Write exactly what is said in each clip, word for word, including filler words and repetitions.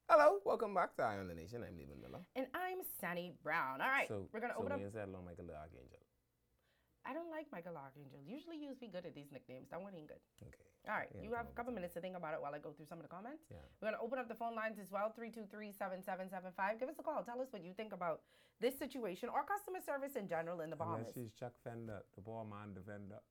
Hello, welcome back to Eye on the Nation. I'm Leland Miller. And I'm Sunny Brown. All right, So, we're going to so open me up. and Saddle Michael the Archangel. I don't like Michael Archangel. Usually you be good at these nicknames. That one ain't good. Okay. All right, Yeah, you come have a on, couple come on. minutes to think about it while I go through some of the comments. Yeah. We're going to open up the phone lines as well, three two three, seven seven seven five. Give us a call. Tell us what you think about this situation or customer service in general in the Bahamas. Unless she's Chuck Fender, the poor man defender.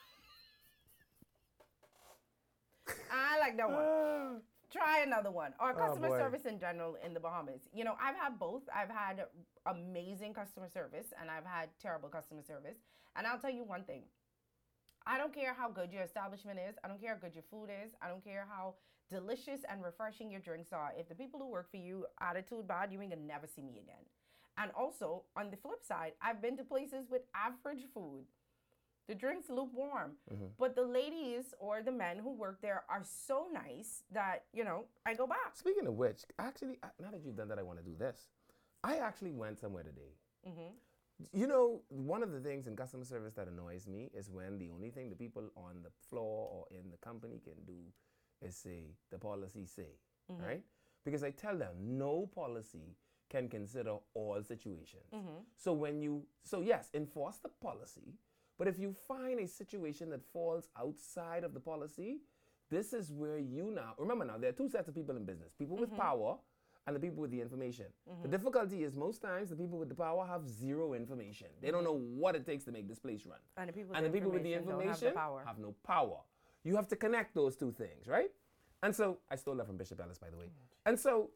I like that one. Try another one. Or customer boy. service in general in the Bahamas. You know, I've had both. I've had amazing customer service and I've had terrible customer service. And I'll tell you one thing. I don't care how good your establishment is. I don't care how good your food is. I don't care how delicious and refreshing your drinks are. If the people who work for you attitude bad, you ain't gonna never see me again. And also, on the flip side, I've been to places with average food. The drink's lukewarm. Mm-hmm. But the ladies or the men who work there are so nice that, you know, I go back. Speaking of which, actually, I- now that you've done that, I want to do this. I actually went somewhere today. Mm-hmm. You know, one of the things in customer service that annoys me is when the only thing the people on the floor or in the company can do is say, the policy say, Mm-hmm. right? Because I tell them, no policy can consider all situations. Mm-hmm. So when you, so yes, enforce the policy, but if you find a situation that falls outside of the policy, this is where you now, remember now, there are two sets of people in business, people with power and the people with the information. The difficulty is most times the people with the power have zero information. They don't know what it takes to make this place run. And the people with and the the people with the information don't have the information power. have no power. You have to connect those two things, right? And so, I stole that from Bishop Ellis, by the way. And so,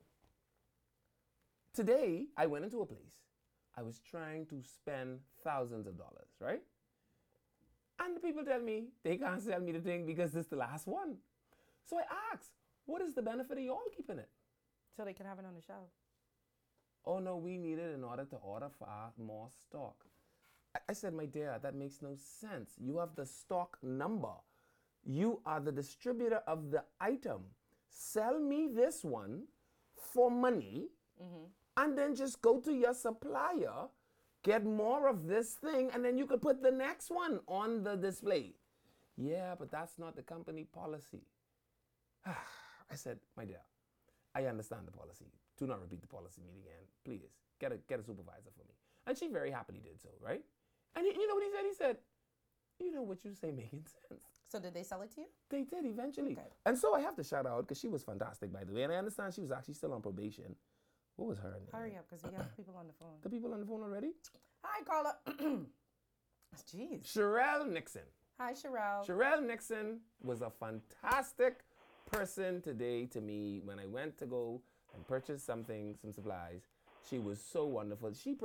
today, I went into a place. I was trying to spend thousands of dollars, right? And the people tell me they can't sell me the thing because this is the last one. So I asked, what is the benefit of y'all keeping it? So they can have it on the shelf. Oh no, we need it in order to order far more stock. I, I said, my dear, that makes no sense. You have the stock number. You are the distributor of the item. Sell me this one for money and then just go to your supplier, get more of this thing, and then you could put the next one on the display. Yeah, but that's not the company policy. I said, my dear, I understand the policy. Do not repeat the policy meeting again. Please, get a, get a supervisor for me. And she very happily did so, right? And he, you know what he said? He said, you know what you say making sense. So did they sell it to you? They did eventually. Okay. And so I have to shout out, because she was fantastic, by the way. And I understand she was actually still on probation. What was her name? Hurry up, because we have people on the phone. The people on the phone already? Hi, caller. Jeez. Sherelle Nixon. Hi, Sherelle. Sherelle Nixon was a fantastic person today to me when I went to go and purchase something, some supplies. She was so wonderful. She